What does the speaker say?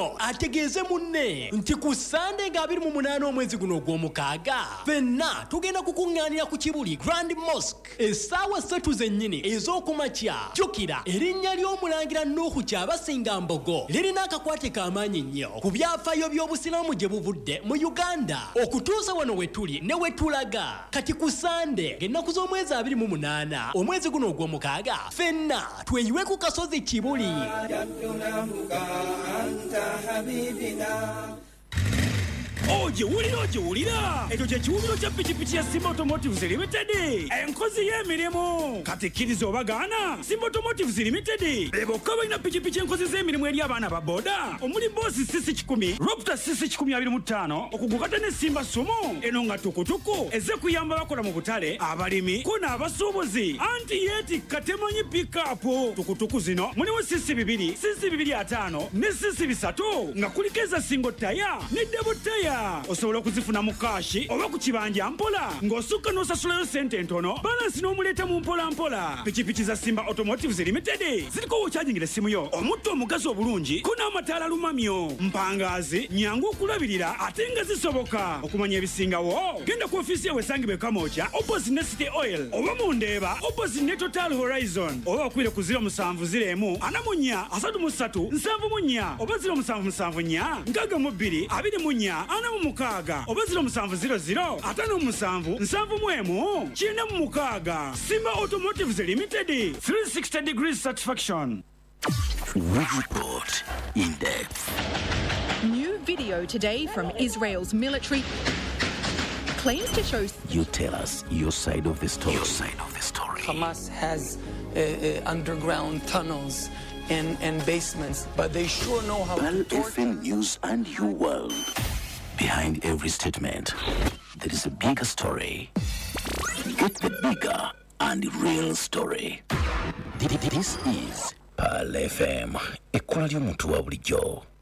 nnyo ategeeze munne nti ku Sande nga 28 omwezi guno ogw'omukaaga ffenna tugenda kukuŋŋaanira ku Kibuli Grand Mosque essaawa 3 zennyini ez'okumakya. Jjukira erinnya ly'omulangira Nuuhu Kyabasinga Mbogo lirina akakwate k'amaanyi nnyo ku byafaayo by'obusiraamu gye buvudde mu Uganda okutuusa wano we tuli ne we tulaga. Kati ku Sande ng'ennaku z'omwezi 28 omwezi guno ogw'omukaaga ffenna tweyiwe ku kasozi Kibuli. Ojiwulira ekyo kye kiwumiro kya pikipiki ya Simba Automotives Limited, enkozi y'emirimu. Kati kkiriza oba gaana, Simba Automotives Limited bokka balina pikipiki enkozi z'emirimu eri abaana ba boda omuli Boosi CC10, Raptor CC1025 okugukata ne Simba Sumo. Eno nga tukutuku ezze kuyamba bakola mu butale, abalimi ko n'abasuubuzi. Anti yeetikka temanyi pikapu. Tukutuku zino mulimu CC2, CC250 ne CC3 nga kuliko eza single taya ne double taya. Osobola okuzifuna mu kashi oba ku kibanja mpola ng'osukka n'osasulayo sente ntono, balansi n'omuleeta mu mpola. Pikipiki za Simba Automotives Limited ziriko wokyajingira essimu yo, omutto omugazi obulungi ko n'amataala lumamyo, mpangaazi, nyangu okulabirira ate nga zisoboka. Okumanya ebisingawo genda ku ofiisi yawe esangibwe Kamooja opposite ne City Oil, oba mu Ndeeba opposite ne Total Horizon, oba okwire ku 0701 44 33 74 oba 0774 62 24 46 oba 0700 57 7 Simba Automotives Limited, 360 degrees satisfaction. Report in depth. New video today from Israel's military claims to show. You tell us your side of the story. Hamas has underground tunnels and basements, but they sure know how Pearl to torture. FM News and You World. Behind every statement, there is a bigger story. Get the bigger and real story. This is Pearl FM. Equality Mutuwa bulijjo.